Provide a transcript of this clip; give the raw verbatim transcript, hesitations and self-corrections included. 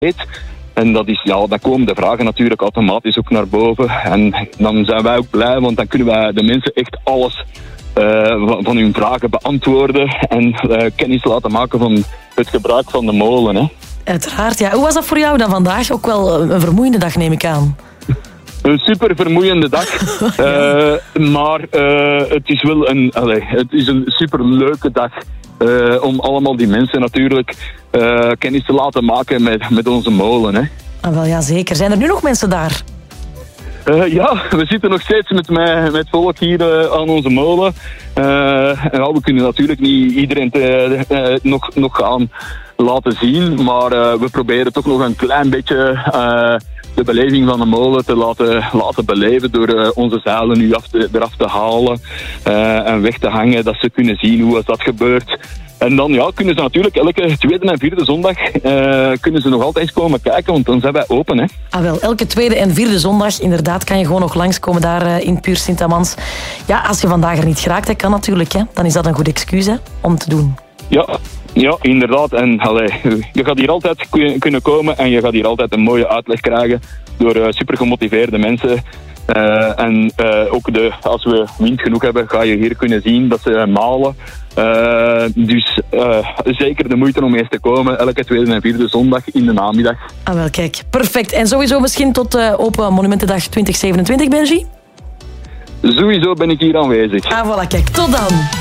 heet. En dat is, ja, dan komen de vragen natuurlijk automatisch ook naar boven. En dan zijn wij ook blij, want dan kunnen wij de mensen echt alles uh, van, van hun vragen beantwoorden. En uh, kennis laten maken van het gebruik van de molen. Hè. Uiteraard, ja. Hoe was dat voor jou dan vandaag? Ook wel een vermoeiende dag, neem ik aan. Een super vermoeiende dag. uh, maar uh, het is wel een, allez, het is een super leuke dag. Uh, om allemaal die mensen natuurlijk uh, kennis te laten maken met, met onze molen. Hè. Ah, wel ja, zeker. Zijn er nu nog mensen daar? Uh, ja, we zitten nog steeds met, met, met volk hier uh, aan onze molen. Uh, en ja, we kunnen natuurlijk niet iedereen te, uh, nog, nog gaan laten zien. Maar uh, we proberen toch nog een klein beetje uh, de beleving van de molen te laten, laten beleven. Door uh, onze zeilen nu af te, eraf te halen uh, en weg te hangen. Dat ze kunnen zien hoe dat gebeurt. En dan ja, kunnen ze natuurlijk elke tweede en vierde zondag uh, kunnen ze nog altijd komen kijken, want dan zijn wij open. Hè. Ah wel, elke tweede en vierde zondag, inderdaad, kan je gewoon nog langskomen daar uh, in Puur Sint-Amans. Ja, als je vandaag er niet geraakt hebt, kan natuurlijk. Hè. Dan is dat een goed excuus hè, om te doen. Ja, ja inderdaad. En allee, je gaat hier altijd kunnen komen en je gaat hier altijd een mooie uitleg krijgen door uh, super gemotiveerde mensen. Uh, en uh, ook de, als we wind genoeg hebben, ga je hier kunnen zien dat ze malen. Uh, dus uh, zeker de moeite om eens te komen, elke tweede en vierde zondag in de namiddag. Ah wel, kijk, perfect. En sowieso misschien tot uh, Open Monumentendag twintig zevenentwintig, Benji? Sowieso ben ik hier aanwezig. Ah voilà, kijk, tot dan.